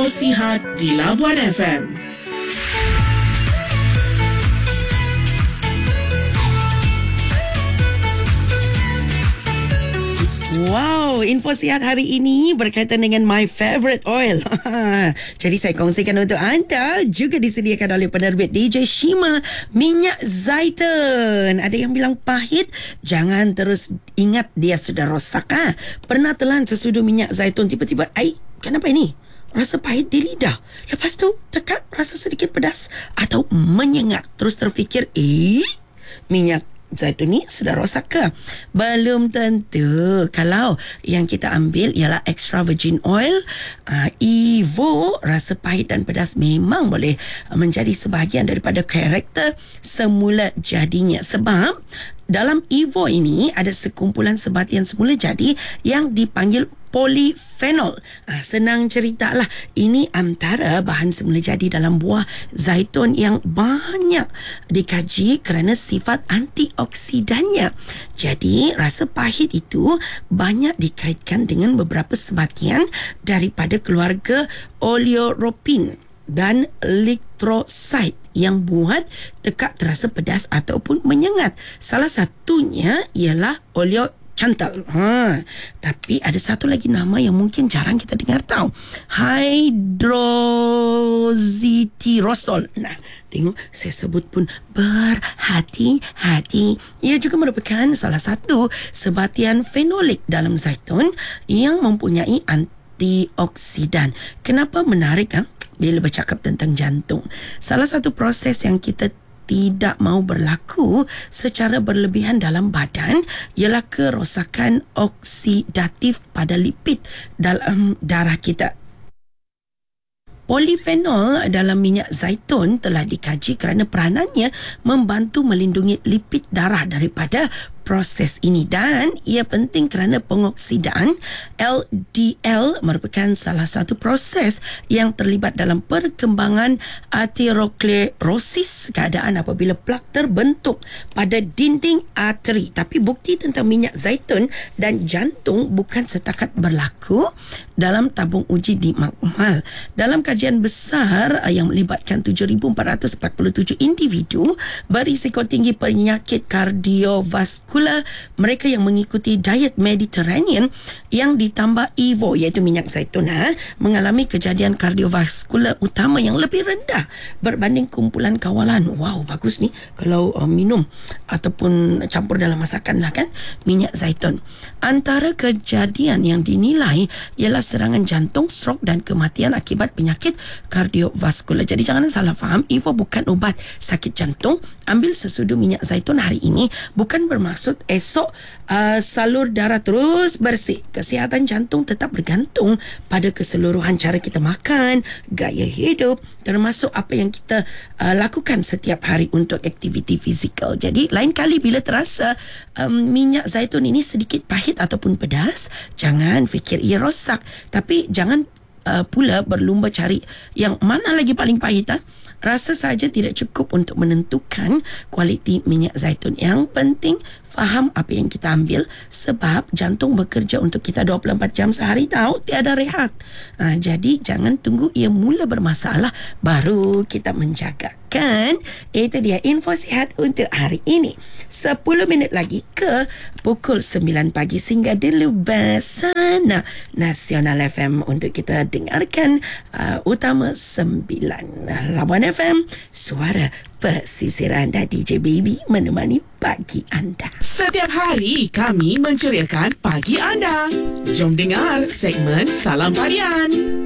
info sihat di Labuan FM. Wow, info sihat hari ini berkaitan dengan my favorite oil. Jadi saya kongsikan untuk anda, juga disediakan oleh penerbit DJ Shima, minyak zaitun. Ada yang bilang pahit, jangan terus ingat dia sudah rosak. Pernah telan sesudu minyak zaitun, tiba-tiba, kenapa ini? Rasa pahit di lidah. Lepas tu tekak rasa sedikit pedas atau menyengat. Terus terfikir, minyak zaitun ni sudah rosak ke? Belum tentu. Kalau yang kita ambil ialah extra virgin oil, Evo, rasa pahit dan pedas memang boleh menjadi sebahagian daripada karakter semula jadinya. Sebab dalam Evo ini ada sekumpulan sebatian semula jadi yang dipanggil polifenol. Senang cerita lah. Ini antara bahan semula jadi dalam buah zaitun yang banyak dikaji kerana sifat antioksidannya. Jadi rasa pahit itu banyak dikaitkan dengan beberapa sebatian daripada keluarga oleoropin dan litroside yang buat tekak terasa pedas ataupun menyengat. Salah satunya ialah chantal. Tapi ada satu lagi nama yang mungkin jarang kita dengar tahu. Hydroxytyrosol. Tengok saya sebut pun berhati-hati. Ia juga merupakan salah satu sebatian fenolik dalam zaitun yang mempunyai antioksidan. Kenapa menarik bila bercakap tentang jantung? Salah satu proses yang kita tidak mau berlaku secara berlebihan dalam badan ialah kerosakan oksidatif pada lipid dalam darah kita. Polifenol dalam minyak zaitun telah dikaji kerana peranannya membantu melindungi lipid darah daripada proses ini, dan ia penting kerana pengoksidaan LDL merupakan salah satu proses yang terlibat dalam perkembangan aterosklerosis, keadaan apabila plak terbentuk pada dinding arteri. Tapi bukti tentang minyak zaitun dan jantung bukan setakat berlaku dalam tabung uji di makmal. Dalam kajian besar yang melibatkan 7,447 individu berisiko tinggi penyakit kardiovaskular, mereka yang mengikuti diet Mediterranean yang ditambah Evo, iaitu minyak zaitun, mengalami kejadian kardiovaskular utama yang lebih rendah berbanding kumpulan kawalan. Wow, bagus ni kalau minum ataupun campur dalam masakan lah kan, minyak zaitun. Antara kejadian yang dinilai ialah serangan jantung, stroke dan kematian akibat penyakit kardiovaskular. Jadi jangan salah faham, Evo bukan ubat sakit jantung. Ambil sesudu minyak zaitun hari ini bukan bermaksud esok salur darah terus bersih. Kesihatan jantung tetap bergantung pada keseluruhan cara kita makan, gaya hidup, termasuk apa yang kita lakukan setiap hari untuk aktiviti fizikal. Jadi lain kali bila terasa minyak zaitun ini sedikit pahit ataupun pedas, jangan fikir ia rosak. Tapi jangan pula berlumba cari yang mana lagi paling pahit. Rasa saja tidak cukup untuk menentukan kualiti minyak zaitun. Yang penting faham apa yang kita ambil, sebab jantung bekerja untuk kita 24 jam sehari tahu, tiada rehat. Jadi jangan tunggu ia mula bermasalah baru kita menjagakan. Itu dia info sihat untuk hari ini. 10 minit lagi ke pukul 9 pagi. Singgah dulu Basana Nasional FM untuk kita dengarkan Utama 9 Labuan FM, suara pesisiran anda. DJ Baby menemani pagi anda. Setiap hari kami menceriakan pagi anda. Jom dengar segmen Salam Parian.